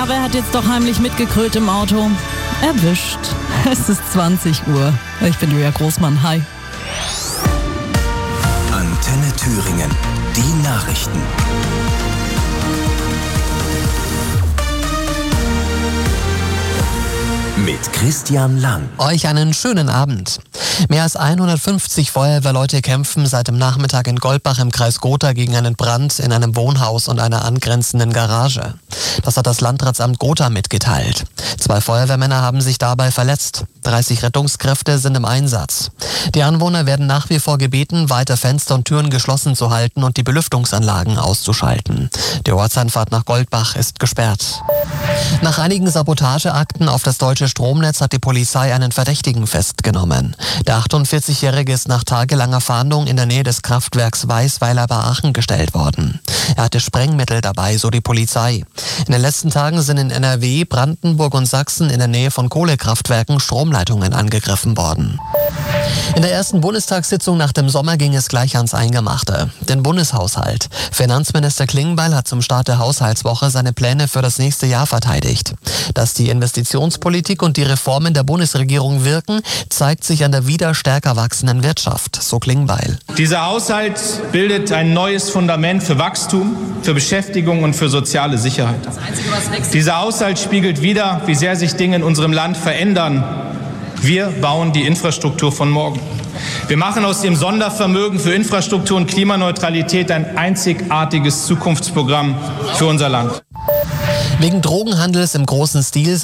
Aber er hat jetzt doch heimlich mitgegrölt im Auto. Erwischt. Es ist 20 Uhr. Ich bin Julia Großmann. Hi. Antenne Thüringen. Die Nachrichten. Mit Christian Lang. Euch einen schönen Abend. Mehr als 150 Feuerwehrleute kämpfen seit dem Nachmittag in Goldbach im Kreis Gotha gegen einen Brand in einem Wohnhaus und einer angrenzenden Garage. Das hat das Landratsamt Gotha mitgeteilt. 2 Feuerwehrmänner haben sich dabei verletzt. 30 Rettungskräfte sind im Einsatz. Die Anwohner werden nach wie vor gebeten, weiter Fenster und Türen geschlossen zu halten und die Belüftungsanlagen auszuschalten. Die Ortseinfahrt nach Goldbach ist gesperrt. Nach einigen Sabotageakten auf das deutsche Stromnetz hat die Polizei einen Verdächtigen festgenommen. Der 48-Jährige ist nach tagelanger Fahndung in der Nähe des Kraftwerks Weißweiler bei Aachen gestellt worden. Er hatte Sprengmittel dabei, so die Polizei. In den letzten Tagen sind in NRW, Brandenburg und Sachsen in der Nähe von Kohlekraftwerken Stromleitungen angegriffen worden. In der ersten Bundestagssitzung nach dem Sommer ging es gleich ans Eingemachte, den Bundeshaushalt. Finanzminister Klingbeil hat zum Start der Haushaltswoche seine Pläne für das nächste Jahr verteidigt. Dass die Investitionspolitik und die Reformen der Bundesregierung wirken, zeigt sich an der wieder stärker wachsenden Wirtschaft, so Klingbeil. Dieser Haushalt bildet ein neues Fundament für Wachstum, für Beschäftigung und für soziale Sicherheit. Dieser Haushalt spiegelt wider, wie sehr sich Dinge in unserem Land verändern. Wir bauen die Infrastruktur von morgen. Wir machen aus dem Sondervermögen für Infrastruktur und Klimaneutralität ein einzigartiges Zukunftsprogramm für unser Land. Wegen Drogenhandels im großen Stil